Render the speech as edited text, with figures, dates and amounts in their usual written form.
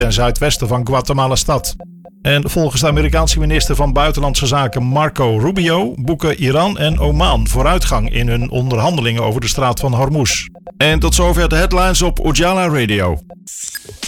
ten zuidwesten van Guatemala-stad. En volgens de Amerikaanse minister van Buitenlandse Zaken Marco Rubio boeken Iran en Oman vooruitgang in hun onderhandelingen over de straat van Hormuz. En tot zover de headlines op Ujala Radio.